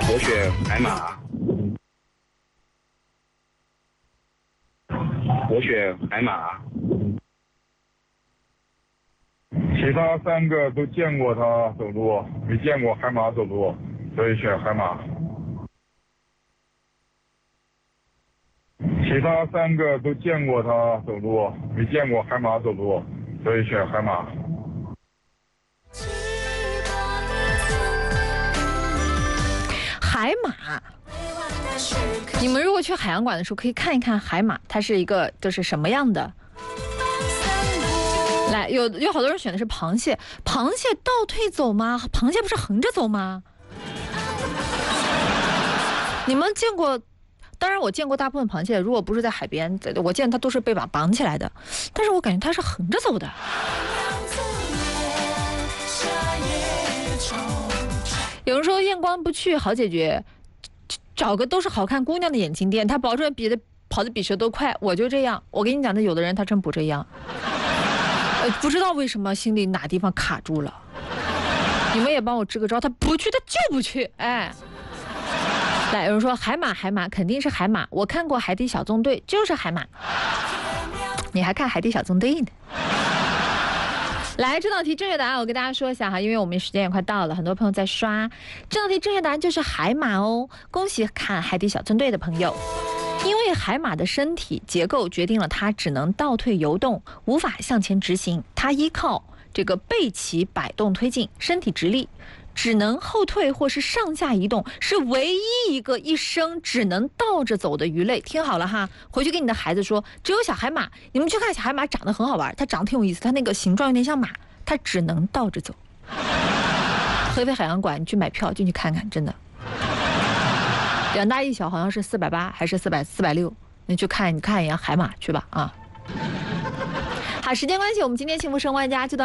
我选海马。我选海马。 其他3个都见过他走路，没见过海马走路，所以选海马。其他3个都见过他走路，没见过海马走路，所以选海马。 海马，你们如果去海洋馆的时候，可以看一看海马，它是一个就是什么样的。来，有好多人选的是螃蟹，螃蟹倒退走吗？螃蟹不是横着走吗？你们见过？当然，我见过大部分螃蟹，如果不是在海边，我见它都是被绑起来的，但是我感觉它是横着走的。有人说验光不去好解决，找个都是好看姑娘的眼镜店，他保证跑得比谁都快。我就这样，我跟你讲的，有的人他真不这样。不知道为什么心里哪地方卡住了，你们也帮我支个招，他不去他就不去。哎，来，有人说海马肯定是海马，我看过海底小纵队就是海马，你还看海底小纵队呢。来，这道题正确答案我跟大家说一下哈，因为我们时间也快到了，很多朋友在刷。这道题正确答案就是海马哦，恭喜看海底小纵队的朋友。因为海马的身体结构决定了它只能倒退游动，无法向前直行，它依靠这个背鳍摆动推进，身体直立，只能后退或是上下移动，是唯一一个一生只能倒着走的鱼类。听好了哈，回去跟你的孩子说，只有小海马，你们去看小海马长得很好玩，它长得挺有意思，它那个形状有点像马，它只能倒着走。合肥海洋馆你去买票进去看看，真的，2大1小好像是480还是460，你去看一眼海马去吧啊。好，时间关系，我们今天幸福生活家就到。